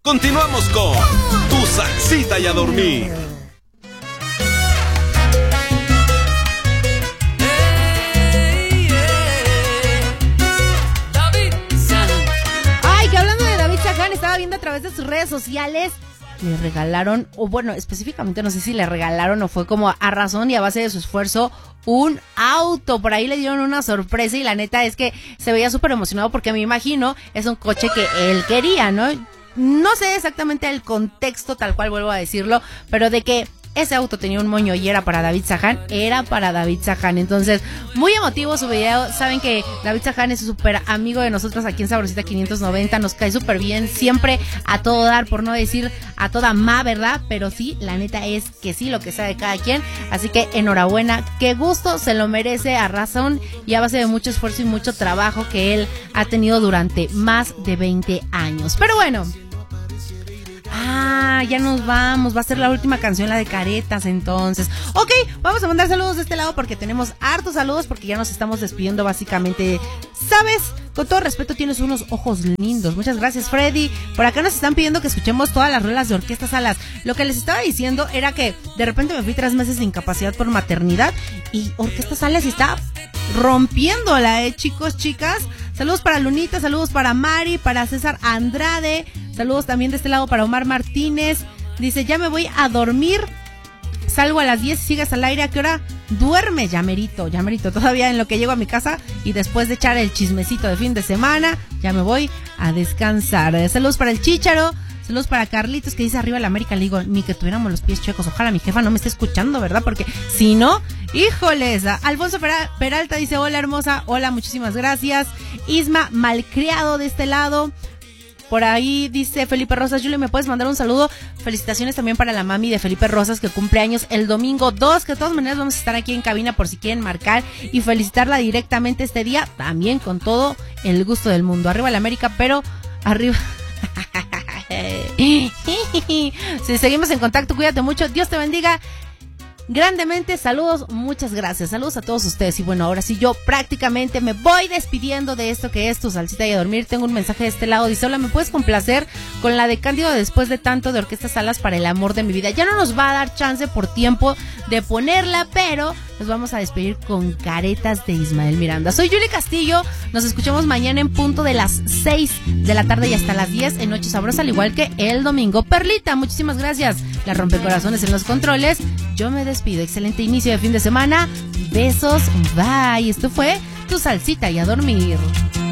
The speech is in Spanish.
Continuamos con Tu Salsita y a Dormir. Ay, que hablando de David Zahán, estaba viendo a través de sus redes sociales, le regalaron, o bueno, específicamente no sé si le regalaron o fue como a razón y a base de su esfuerzo, un auto. Por ahí le dieron una sorpresa y la neta es que se veía súper emocionado porque me imagino es un coche que él quería, ¿no? No sé exactamente el contexto tal cual, vuelvo a decirlo, pero de que ese auto tenía un moño y era para David Zahán, era para David Zahán. Entonces, muy emotivo su video. Saben que David Zahán es súper amigo de nosotros aquí en Sabrosita 590, nos cae súper bien, siempre a todo dar, por no decir a toda ¿verdad? Pero sí, la neta es que sí, lo que sabe cada quien. Así que enhorabuena, qué gusto, se lo merece a razón y a base de mucho esfuerzo y mucho trabajo que él ha tenido durante más de 20 años. Pero bueno, ya nos vamos, va a ser la última canción, la de Caretas, entonces. Ok, vamos a mandar saludos de este lado porque tenemos hartos saludos, porque ya nos estamos despidiendo básicamente. ¿Sabes? Con todo respeto, tienes unos ojos lindos. Muchas gracias, Freddy. Por acá nos están pidiendo que escuchemos todas las rolas de Orquesta Salas. Lo que les estaba diciendo era que de repente me fui 3 meses de incapacidad por maternidad y Orquesta Salas está rompiéndola, chicos, chicas. Saludos para Lunita, saludos para Mari, para César Andrade, saludos también de este lado para Omar Martínez. Dice, ya me voy a dormir, salgo a las 10 y sigues al aire. ¿A qué hora? Duerme, ya merito, todavía en lo que llego a mi casa y después de echar el chismecito de fin de semana, ya me voy a descansar. Saludos para el Chícharo, saludos para Carlitos que dice arriba la América. Le digo, ni que tuviéramos los pies chuecos, ojalá mi jefa no me esté escuchando, ¿verdad? Porque si no, híjoles. Alfonso Peralta dice, hola hermosa, hola, muchísimas gracias. Isma Malcriado de este lado. Por ahí dice Felipe Rosas, Julio, ¿me puedes mandar un saludo? Felicitaciones también para la mami de Felipe Rosas, que cumple años el domingo 2, que de todas maneras vamos a estar aquí en cabina por si quieren marcar y felicitarla directamente este día, también con todo el gusto del mundo. Arriba la América, pero arriba... Si seguimos en contacto, cuídate mucho, Dios te bendiga grandemente, saludos, muchas gracias, saludos a todos ustedes. Y bueno, ahora sí yo prácticamente me voy despidiendo de esto que es Tu Salsita y a Dormir. Tengo un mensaje de este lado, dice, hola, ¿me puedes complacer con la de Cándido después de tanto de Orquesta Salas para el amor de mi vida? Ya no nos va a dar chance por tiempo de ponerla, pero nos vamos a despedir con Caretas de Ismael Miranda. Soy Yuli Castillo, nos escuchamos mañana en punto de las 6 de la tarde y hasta las 10 en Noche Sabrosa, al igual que el domingo. Perlita, muchísimas gracias, la rompecorazones en los controles. Yo me despido, excelente inicio de fin de semana, besos, bye. Esto fue Tu Salsita y a Dormir.